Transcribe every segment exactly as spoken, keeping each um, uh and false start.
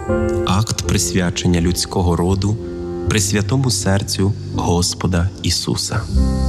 Акт присвячення людського роду Пресвятому серцю Господа Ісуса.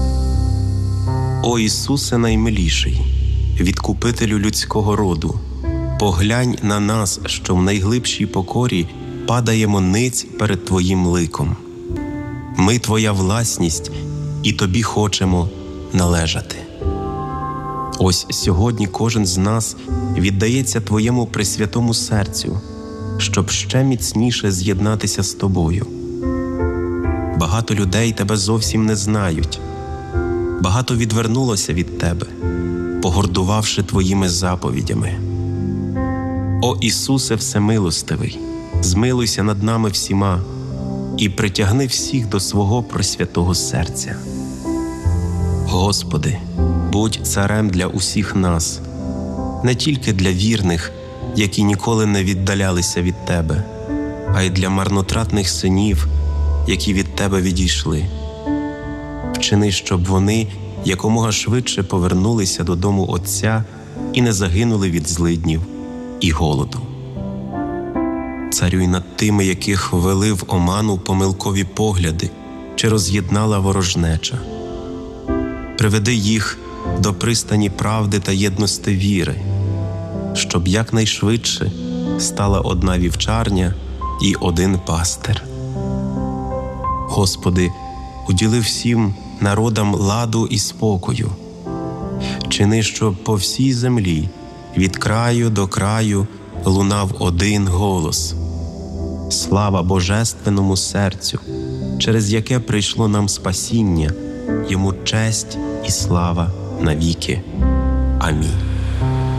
О Ісусе наймиліший, відкупителю людського роду, поглянь на нас, що в найглибшій покорі падаємо ниць перед Твоїм ликом. Ми Твоя власність, і Тобі хочемо належати. Ось сьогодні кожен з нас віддається Твоєму Пресвятому серцю, щоб ще міцніше з'єднатися з Тобою. Багато людей Тебе зовсім не знають. Багато відвернулося від Тебе, погордувавши Твоїми заповідями. О Ісусе Всемилостивий, змилуйся над нами всіма і притягни всіх до свого Пресвятого серця. Господи, будь царем для усіх нас, не тільки для вірних, які ніколи не віддалялися від Тебе, а й для марнотратних синів, які від Тебе відійшли. Вчини, щоб вони якомога швидше повернулися додому Отця і не загинули від злиднів і голоду. Царюй над тими, яких ввели в оману помилкові погляди чи роз'єднала ворожнеча. Приведи їх до пристані правди та єдності віри, щоб якнайшвидше стала одна вівчарня і один пастир. Господи, уділи всім народам ладу і спокою. Чини, щоб по всій землі, від краю до краю, лунав один голос. Слава Божественному серцю, через яке прийшло нам спасіння, йому честь і слава навіки. Амінь.